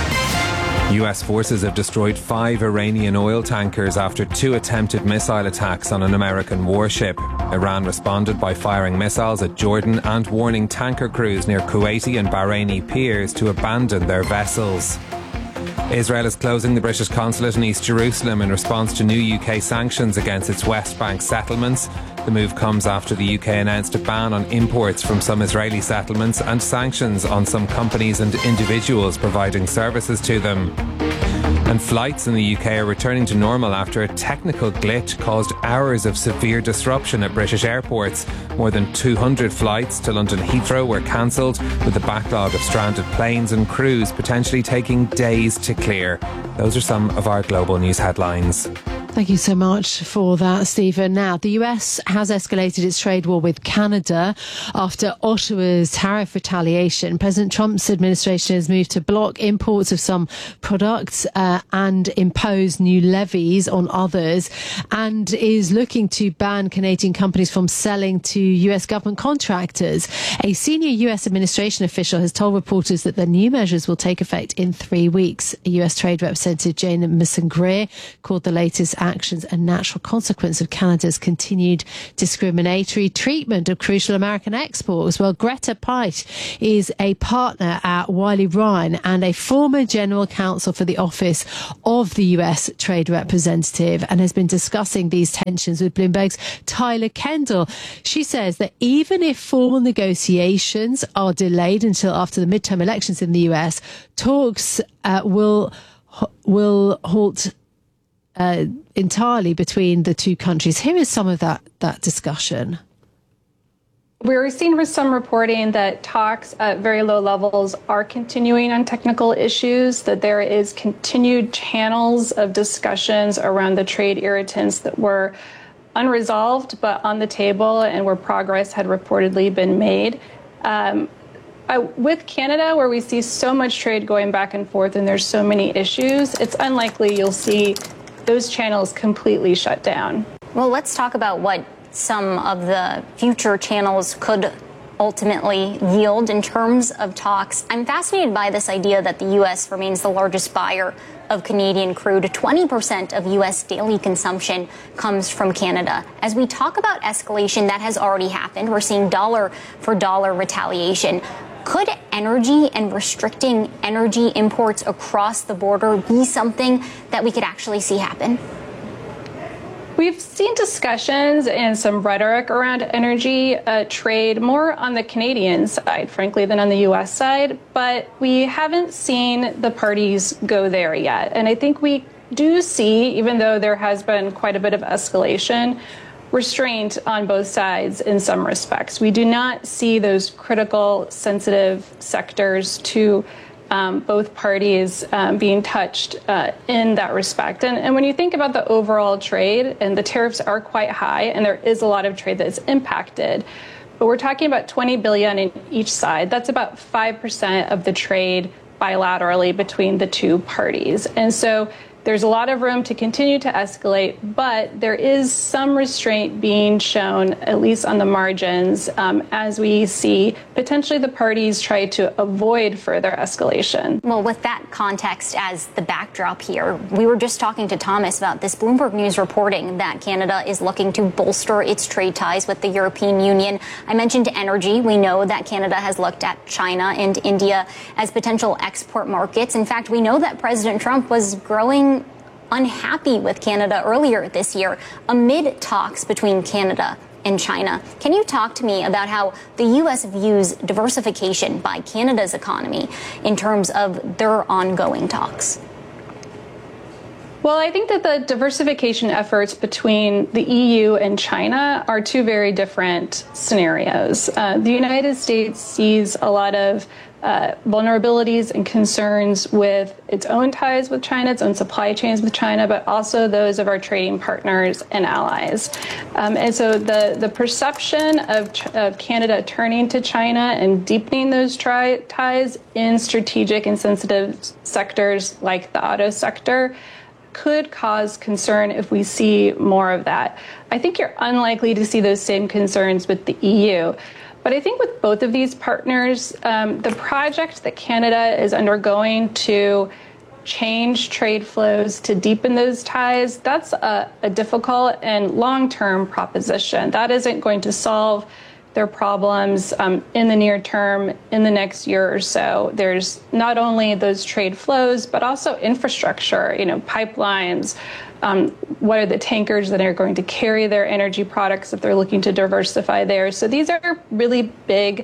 U S forces have destroyed five Iranian oil tankers after two attempted missile attacks on an American warship. Iran responded by firing missiles at Jordan and warning tanker crews near Kuwaiti and Bahraini piers to abandon their vessels. Israel is closing the British consulate in East Jerusalem in response to new U K sanctions against its West Bank settlements. The move comes after the U K announced a ban on imports from some Israeli settlements and sanctions on some companies and individuals providing services to them. And flights in the U K are returning to normal after a technical glitch caused hours of severe disruption at British airports. More than two hundred flights to London Heathrow were cancelled, with a backlog of stranded planes and crews potentially taking days to clear. Those are some of our global news headlines. Thank you so much for that, Stephen. Now, the U S has escalated its trade war with Canada after Ottawa's tariff retaliation. President Trump's administration has moved to block imports of some products uh, and impose new levies on others, and is looking to ban Canadian companies from selling to U S government contractors. A senior U S administration official has told reporters that the new measures will take effect in three weeks. U S Trade Representative Jane Missing-Greer called the latest actions a natural consequence of Canada's continued discriminatory treatment of crucial American exports. Well, Greta Pite is a partner at Wiley Ryan and a former general counsel for the office of the U S Trade Representative, and has been discussing these tensions with Bloomberg's Tyler Kendall. She says that even if formal negotiations are delayed until after the midterm elections in the U S, talks uh, will will halt Uh, entirely between the two countries. Here is some of that that discussion. We're seeing some reporting that talks at very low levels are continuing on technical issues, that there is continued channels of discussions around the trade irritants that were unresolved but on the table and where progress had reportedly been made. Um, I, with Canada, where we see so much trade going back and forth and there's so many issues, it's unlikely you'll see those channels completely shut down. Well, let's talk about what some of the future channels could ultimately yield in terms of talks. I'm fascinated by this idea that the U S remains the largest buyer of Canadian crude. twenty percent of U S daily consumption comes from Canada. As we talk about escalation, that has already happened. We're seeing dollar for dollar retaliation. Could energy and restricting energy imports across the border be something that we could actually see happen? We've seen discussions and some rhetoric around energy uh, trade more on the Canadian side, frankly, than on the U S side, but we haven't seen the parties go there yet. And I think we do see, even though there has been quite a bit of escalation, restraint on both sides in some respects. We do not see those critical, sensitive sectors to um, both parties um, being touched uh, in that respect. And, and when you think about the overall trade, and the tariffs are quite high, and there is a lot of trade that is impacted, but we're talking about twenty billion dollars in each side. That's about five percent of the trade bilaterally between the two parties. And so there's a lot of room to continue to escalate, but there is some restraint being shown, at least on the margins, um, as we see potentially the parties try to avoid further escalation. Well, with that context as the backdrop here, we were just talking to Thomas about this Bloomberg News reporting that Canada is looking to bolster its trade ties with the European Union. I mentioned energy. We know that Canada has looked at China and India as potential export markets. In fact, we know that President Trump was growing unhappy with Canada earlier this year amid talks between Canada and China. Can you talk to me about how the U S views diversification by Canada's economy in terms of their ongoing talks? Well, I think that the diversification efforts between the E U and China are two very different scenarios. Uh, the United States sees a lot of uh, vulnerabilities and concerns with its own ties with China, its own supply chains with China, but also those of our trading partners and allies. Um, and so the, the perception of, of Canada turning to China and deepening those tri- ties in strategic and sensitive sectors like the auto sector could cause concern if we see more of that. I think you're unlikely to see those same concerns with the E U. But I think with both of these partners, um, the project that Canada is undergoing to change trade flows, to deepen those ties, that's a, a difficult and long-term proposition. That isn't going to solve their problems um, in the near term, in the next year or so. There's not only those trade flows, but also infrastructure, you know, pipelines. Um, what are the tankers that are going to carry their energy products if they're looking to diversify there? So these are really big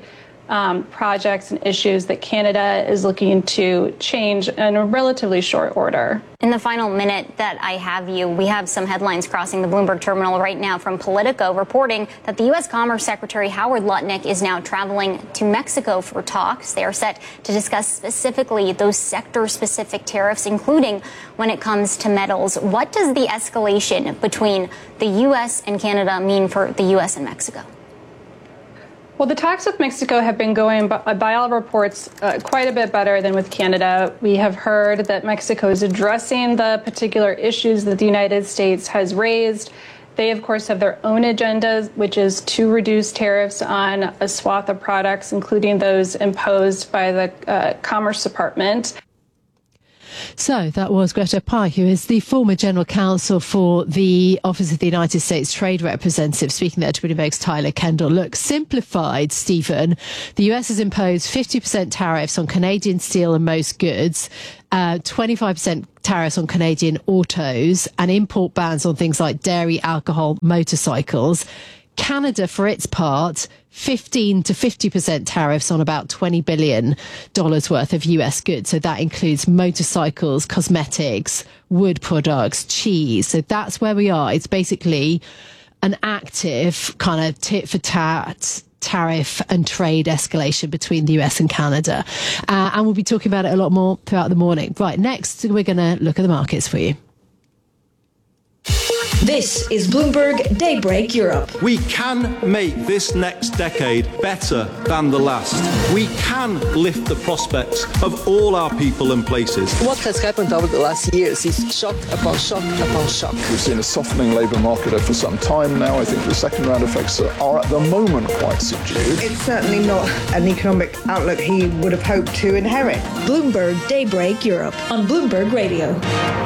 um, projects and issues that Canada is looking to change in a relatively short order. In the final minute that I have you, we have some headlines crossing the Bloomberg terminal right now from Politico reporting that the U S Commerce Secretary Howard Lutnick is now traveling to Mexico for talks. They are set to discuss specifically those sector-specific tariffs, including when it comes to metals. What does the escalation between the U S and Canada mean for the U S and Mexico? Well, the talks with Mexico have been going, by, by all reports, uh, quite a bit better than with Canada. We have heard that Mexico is addressing the particular issues that the United States has raised. They, of course, have their own agendas, which is to reduce tariffs on a swath of products, including those imposed by the uh, Commerce Department. So that was Greta Pye, who is the former general counsel for the Office of the United States Trade Representative, speaking there to Bloomberg's Tyler Kendall. Look, simplified, Stephen, the U S has imposed fifty percent tariffs on Canadian steel and most goods, uh, twenty-five percent tariffs on Canadian autos, and import bans on things like dairy, alcohol, motorcycles. Canada, for its part, fifteen to fifty percent tariffs on about twenty billion dollars worth of U S goods. So that includes motorcycles, cosmetics, wood products, cheese. So that's where we are. It's basically an active kind of tit for tat tariff and trade escalation between the U S and Canada. Uh, and we'll be talking about it a lot more throughout the morning. Right, next, we're going to look at the markets for you. This is Bloomberg Daybreak Europe. We can make this next decade better than the last. We can lift the prospects of all our people and places. What has happened over the last years is shock upon shock upon shock. We've seen a softening labour market for some time now. I think the second round effects are at the moment quite subdued. It's certainly not an economic outlook he would have hoped to inherit. Bloomberg Daybreak Europe on Bloomberg Radio.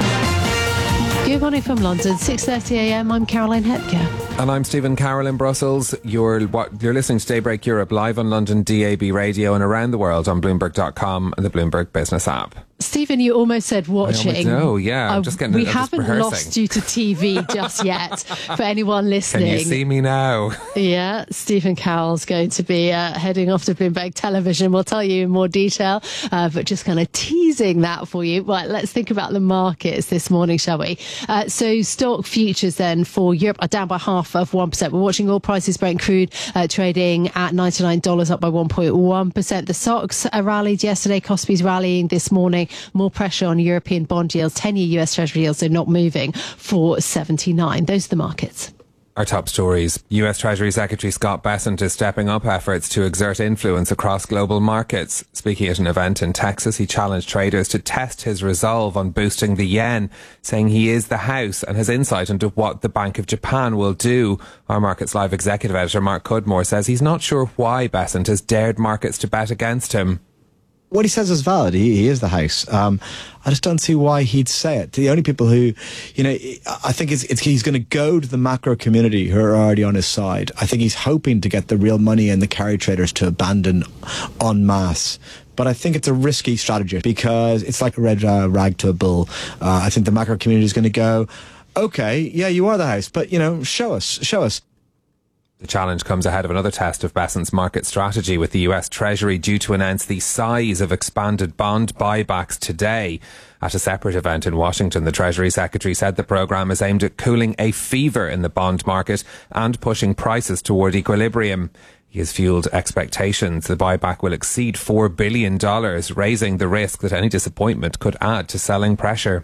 Good morning from London, six thirty a m. I'm Caroline Hepker. And I'm Stephen Carroll in Brussels. You're what, you're listening to Daybreak Europe live on London D A B radio and around the world on Bloomberg dot com and the Bloomberg Business app. Stephen, you almost said watching. Oh, yeah. I'm uh, just getting We I'm haven't just lost you to T V just yet. For anyone listening, can you see me now? Yeah, Stephen Carroll's going to be uh, heading off to Bloomberg Television. We'll tell you in more detail, uh, but just kind of teasing that for you. Right, let's think about the markets this morning, shall we? Uh, so, stock futures then for Europe are down by half of one percent. We're watching oil prices, Brent crude uh, trading at ninety-nine dollars, up by one point one percent. The stocks uh, rallied yesterday. Kospi's rallying this morning. More pressure on European bond yields. ten-year U S Treasury yields are not moving for seventy-nine. Those are the markets. Our top stories. U S Treasury Secretary Scott Bessent is stepping up efforts to exert influence across global markets. Speaking at an event in Texas, he challenged traders to test his resolve on boosting the yen, saying he is the house and has insight into what the Bank of Japan will do. Our Markets Live executive editor Mark Cudmore says he's not sure why Bessent has dared markets to bet against him. What he says is valid. He, he is the house. Um, I just don't see why he'd say it. The only people who, you know, I think it's, it's, he's going to go to the macro community who are already on his side. I think he's hoping to get the real money and the carry traders to abandon en masse. But I think it's a risky strategy because it's like a red uh, rag to a bull. Uh, I think the macro community is going to go, okay, yeah, you are the house, but, you know, show us, show us. The challenge comes ahead of another test of Bessent's market strategy, with the U S Treasury due to announce the size of expanded bond buybacks today. At a separate event in Washington, the Treasury Secretary said the programme is aimed at cooling a fever in the bond market and pushing prices toward equilibrium. He has fueled expectations the buyback will exceed four billion dollars, raising the risk that any disappointment could add to selling pressure.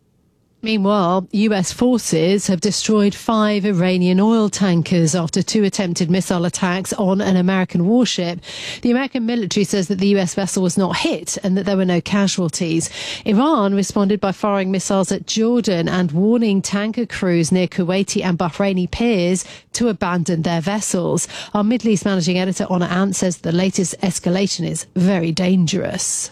Meanwhile, U S forces have destroyed five Iranian oil tankers after two attempted missile attacks on an American warship. The American military says that the U S vessel was not hit and that there were no casualties. Iran responded by firing missiles at Jordan and warning tanker crews near Kuwaiti and Bahraini piers to abandon their vessels. Our Middle East managing editor, Honor Ant, says the latest escalation is very dangerous.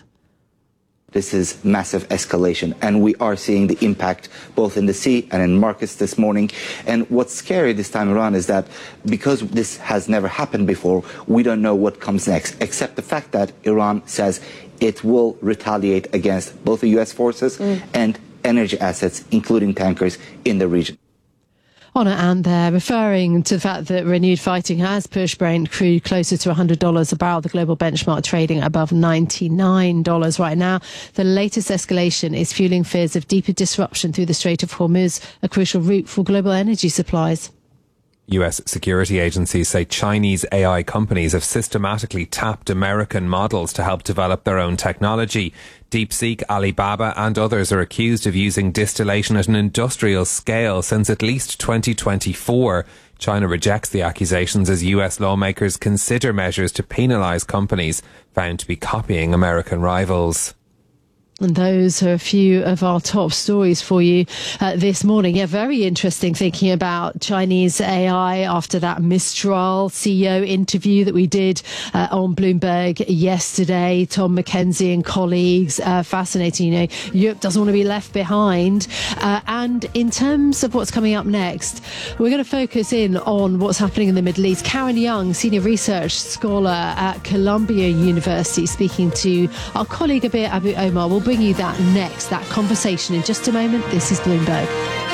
This is massive escalation, and we are seeing the impact both in the sea and in markets this morning. And what's scary this time around is that because this has never happened before, we don't know what comes next, except the fact that Iran says it will retaliate against both the U S forces mm. and energy assets, including tankers, in the region. On an ant there, referring to the fact that renewed fighting has pushed Brent crude closer to one hundred dollars a barrel, the global benchmark trading above ninety-nine dollars right now. The latest escalation is fueling fears of deeper disruption through the Strait of Hormuz, a crucial route for global energy supplies. U S security agencies say Chinese A I companies have systematically tapped American models to help develop their own technology. DeepSeek, Alibaba and others are accused of using distillation at an industrial scale since at least twenty twenty-four. China rejects the accusations as U S lawmakers consider measures to penalise companies found to be copying American rivals. And those are a few of our top stories for you uh, this morning. Yeah, very interesting thinking about Chinese A I after that Mistral C E O interview that we did uh, on Bloomberg yesterday. Tom McKenzie and colleagues, uh, fascinating. You know, Europe doesn't want to be left behind. Uh, and in terms of what's coming up next, we're going to focus in on what's happening in the Middle East. Karen Young, senior research scholar at Columbia University, speaking to our colleague Abir Abu Omar. We'll bring you that next, that conversation in just a moment. This is Bloomberg.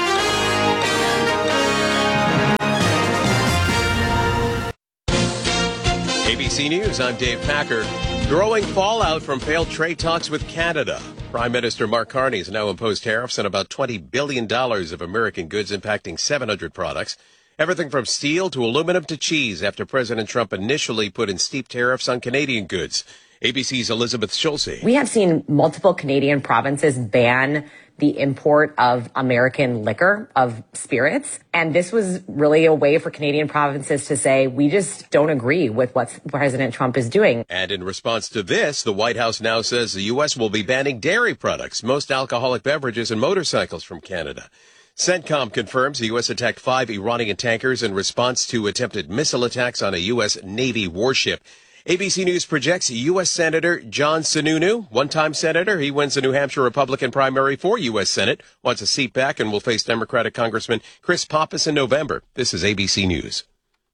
A B C News, I'm Dave Packer. Growing fallout from failed trade talks with Canada. Prime Minister Mark Carney has now imposed tariffs on about twenty billion dollars of American goods, impacting seven hundred products. Everything from steel to aluminum to cheese, after President Trump initially put in steep tariffs on Canadian goods. A B C's Elizabeth Schulze. We have seen multiple Canadian provinces ban the import of American liquor, of spirits. And this was really a way for Canadian provinces to say, we just don't agree with what President Trump is doing. And in response to this, the White House now says the U S will be banning dairy products, most alcoholic beverages, and motorcycles from Canada. CENTCOM confirms the U S attacked five Iranian tankers in response to attempted missile attacks on a U S Navy warship. A B C News projects U S Senator John Sununu, one-time senator. He wins the New Hampshire Republican primary for U S Senate, wants a seat back, and will face Democratic Congressman Chris Pappas in November. This is A B C News.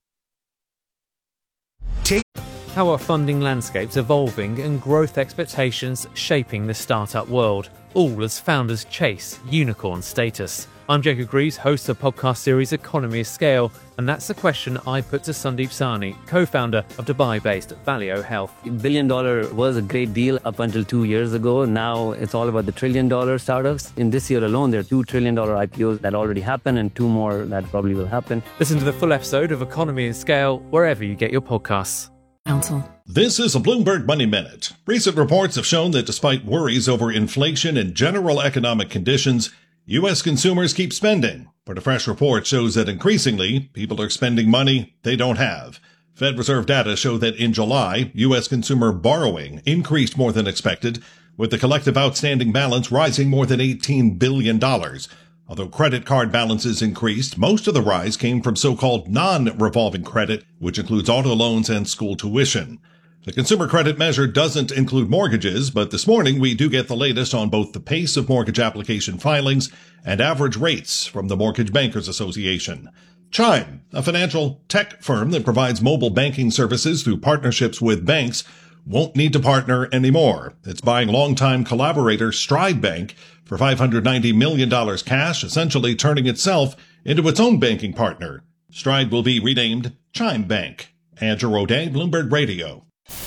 How are funding landscapes evolving and growth expectations shaping the startup world, all as founders chase unicorn status? I'm Jacob Greaves, host of the podcast series Economy of Scale, and that's the question I put to Sandeep Sahni, co-founder of Dubai-based Valeo Health. Billion dollar was a great deal up until two years ago. Now it's all about the trillion dollar startups. In this year alone, there are two trillion dollar I P Os that already happened and two more that probably will happen. Listen to the full episode of Economy of Scale wherever you get your podcasts. Council. This is a Bloomberg Money Minute. Recent reports have shown that despite worries over inflation and general economic conditions, U S consumers keep spending, but a fresh report shows that increasingly, people are spending money they don't have. Fed Reserve data show that in July, U S consumer borrowing increased more than expected, with the collective outstanding balance rising more than eighteen billion dollars. Although credit card balances increased, most of the rise came from so-called non-revolving credit, which includes auto loans and school tuition. The consumer credit measure doesn't include mortgages, but this morning we do get the latest on both the pace of mortgage application filings and average rates from the Mortgage Bankers Association. Chime, a financial tech firm that provides mobile banking services through partnerships with banks, won't need to partner anymore. It's buying longtime collaborator Stride Bank for five hundred ninety million dollars cash, essentially turning itself into its own banking partner. Stride will be renamed Chime Bank. Andrew O'Day, Bloomberg Radio.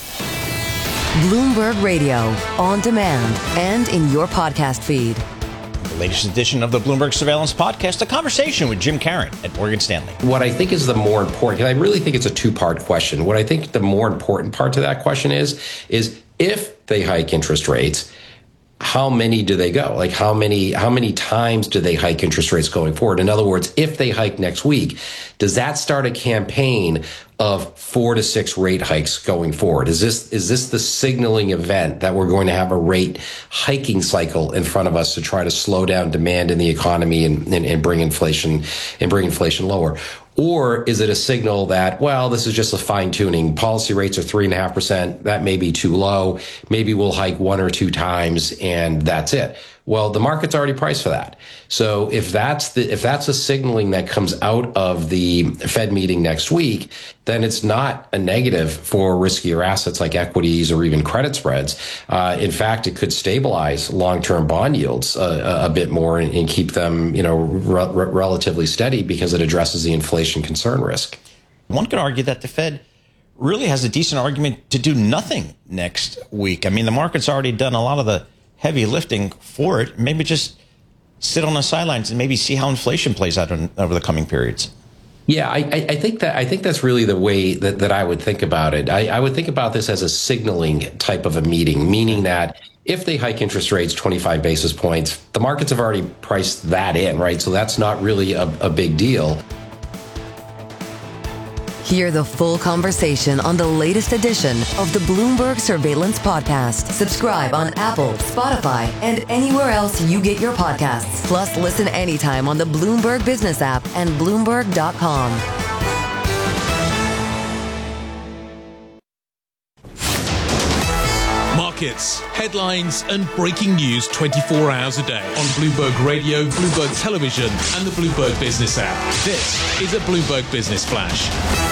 Bloomberg Radio, on demand and in your podcast feed. The latest edition of the Bloomberg Surveillance Podcast, a conversation with Jim Caron at Morgan Stanley. What I think is the more important, and I really think it's a two-part question. What I think the more important part to that question is, is if they hike interest rates, how many do they go? Like how many, how many times do they hike interest rates going forward? In other words, if they hike next week, does that start a campaign of four to six rate hikes going forward? Is this, is this the signaling event that we're going to have a rate hiking cycle in front of us to try to slow down demand in the economy and, and, and bring inflation and bring inflation lower? Or is it a signal that, well, this is just a fine tuning? Policy rates are three and a half percent. That may be too low. Maybe we'll hike one or two times and that's it. Well, the market's already priced for that. So if that's the if that's a signaling that comes out of the Fed meeting next week, then it's not a negative for riskier assets like equities or even credit spreads. Uh, in fact, it could stabilize long-term bond yields uh, a bit more and, and keep them, you know, re- re- relatively steady because it addresses the inflation concern risk. One could argue that the Fed really has a decent argument to do nothing next week. I mean, the market's already done a lot of the heavy lifting for it. Maybe just sit on the sidelines and maybe see how inflation plays out in, over the coming periods. Yeah, I, I think that I think that's really the way that, that I would think about it. I, I would think about this as a signaling type of a meeting, meaning that if they hike interest rates twenty-five basis points, the markets have already priced that in, right? So that's not really a, a big deal. Hear the full conversation on the latest edition of the Bloomberg Surveillance Podcast. Subscribe on Apple, Spotify, and anywhere else you get your podcasts. Plus, listen anytime on the Bloomberg Business app and Bloomberg dot com. Markets, headlines, and breaking news twenty-four hours a day on Bloomberg Radio, Bloomberg Television, and the Bloomberg Business app. This is a Bloomberg Business Flash.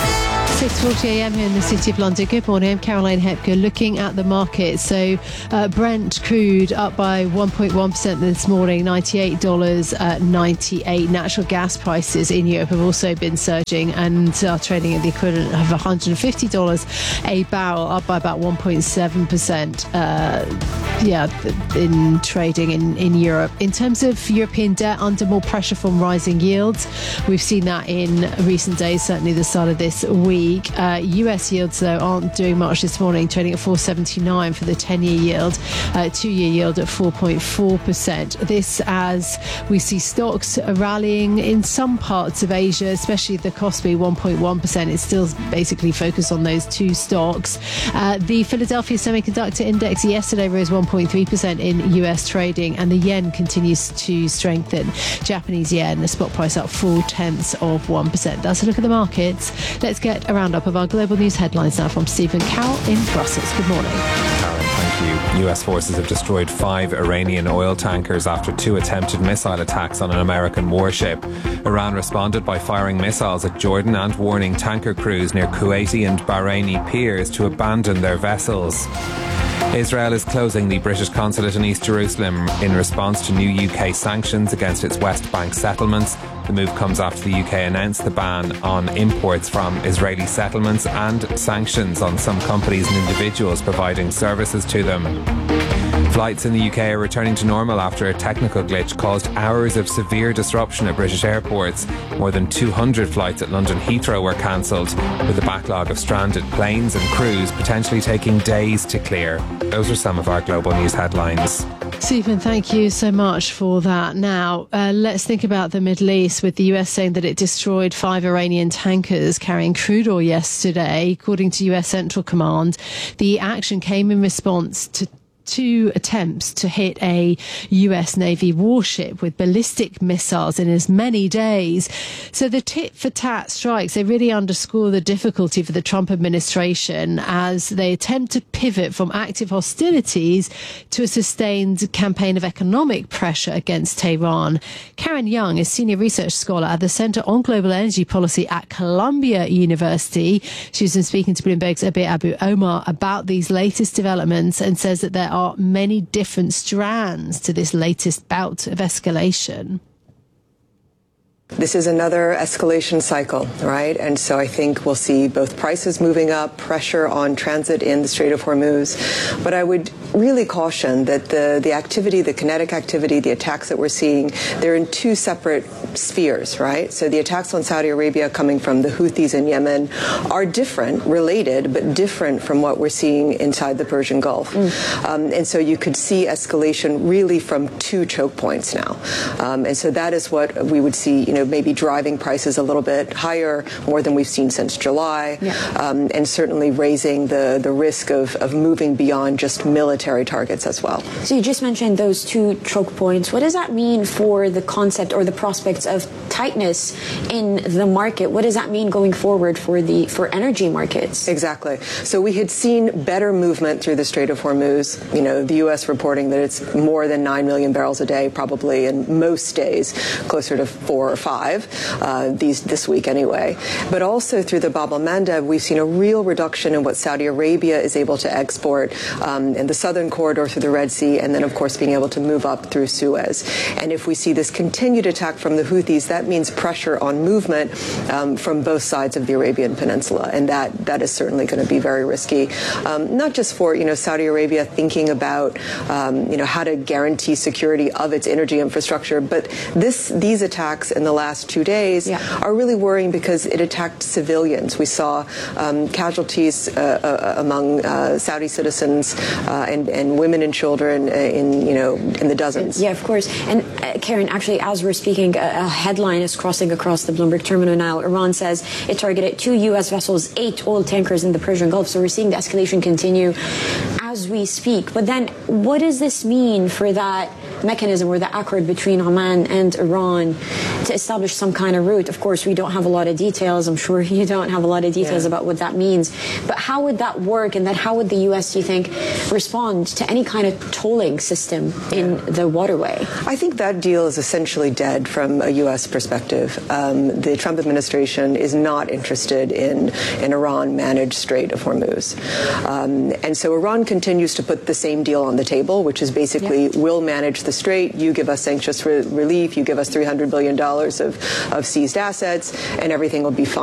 six forty a.m. here in the City of London. Good morning, I'm Caroline Hepker looking at the market. So uh, Brent crude up by one point one percent this morning, ninety-eight dollars ninety-eight. Natural gas prices in Europe have also been surging and are trading at the equivalent of one hundred fifty dollars a barrel, up by about one point seven percent uh, yeah, in trading in, in Europe. In terms of European debt, under more pressure from rising yields, we've seen that in recent days, certainly the start of this week. Uh, U S yields, though, aren't doing much this morning, trading at four seventy-nine for the ten-year yield, uh, two-year yield at four point four percent. This as we see stocks rallying in some parts of Asia, especially the Kospi, one point one percent. It's still basically focused on those two stocks. Uh, the Philadelphia Semiconductor Index yesterday rose one point three percent in U S trading, and the yen continues to strengthen. Japanese yen, the spot price up four tenths of one percent. That's a look at the markets. Let's get a roundup of our global news headlines now from Stephen Cowell in Brussels. Good morning. Karen, thank you. U S forces have destroyed five Iranian oil tankers after two attempted missile attacks on an American warship. Iran responded by firing missiles at Jordan and warning tanker crews near Kuwaiti and Bahraini piers to abandon their vessels. Israel is closing the British consulate in East Jerusalem in response to new U K sanctions against its West Bank settlements. The move comes after the U K announced the ban on imports from Israeli settlements and sanctions on some companies and individuals providing services to them. Flights in the U K are returning to normal after a technical glitch caused hours of severe disruption at British airports. More than two hundred flights at London Heathrow were cancelled, with a backlog of stranded planes and crews potentially taking days to clear. Those are some of our global news headlines. Stephen, thank you so much for that. Now, uh, let's think about the Middle East, with the U S saying that it destroyed five Iranian tankers carrying crude oil yesterday. According to U S Central Command, the action came in response to two attempts to hit a U S Navy warship with ballistic missiles in as many days. So the tit-for-tat strikes, they really underscore the difficulty for the Trump administration as they attempt to pivot from active hostilities to a sustained campaign of economic pressure against Tehran. Karen Young is senior research scholar at the Center on Global Energy Policy at Columbia University. She's been speaking to Bloomberg's Abir Abu Omar about these latest developments and says that there are are many different strands to this latest bout of escalation. This is another escalation cycle, right? And so I think we'll see both prices moving up, pressure on transit in the Strait of Hormuz. But I would really caution that the, the activity, the kinetic activity, the attacks that we're seeing, they're in two separate spheres, right? So the attacks on Saudi Arabia coming from the Houthis in Yemen are different, related, but different from what we're seeing inside the Persian Gulf. Mm. Um, and so you could see escalation really from two choke points now. Um, and so that is what we would see, you know, maybe driving prices a little bit higher, more than we've seen since July, Yeah. um, and certainly raising the, the risk of, of moving beyond just military targets as well. So you just mentioned those two choke points. What does that mean for the concept or the prospects of tightness in the market? What does that mean going forward for the for energy markets? Exactly. So we had seen better movement through the Strait of Hormuz. You know, the U S reporting that it's more than nine million barrels a day, probably in most days, closer to four or five, uh, these this week anyway. But also through the Bab el-Mandeb, we've seen a real reduction in what Saudi Arabia is able to export um, in the southern corridor through the Red Sea, and then, of course, being able to move up through Suez. And if we see this continued attack from the Houthis, that means pressure on movement um, from both sides of the Arabian Peninsula, and that that is certainly going to be very risky, um, not just for, you know, Saudi Arabia thinking about, um, you know, how to guarantee security of its energy infrastructure, but this these attacks in the last two days yeah. are really worrying because it attacked civilians. We saw um, casualties uh, uh, among uh, Saudi citizens uh, and, and women and children in, you know, in the dozens. Yeah, of course. And uh, Karen, actually, as we're speaking, a, a headline is crossing across the Bloomberg terminal now. Iran says it targeted two U S vessels, eight oil tankers in the Persian Gulf. So we're seeing the escalation continue as we speak. But then what does this mean for that mechanism or the accord between Oman and Iran to establish some kind of route? Of course, we don't have a lot of details. I'm sure you don't have a lot of details yeah. about what that means. But how would that work? And then how would the U S, do you think, respond to any kind of tolling system in yeah. the waterway? I think that deal is essentially dead from a U S perspective. Um, the Trump administration is not interested in an Iran-managed Strait of Hormuz. Um, and so Iran continues to put the same deal on the table, which is basically yeah. we'll manage the strait, you give us sanctions re- relief, you give us three hundred billion dollars of, of seized assets, and everything will be fine.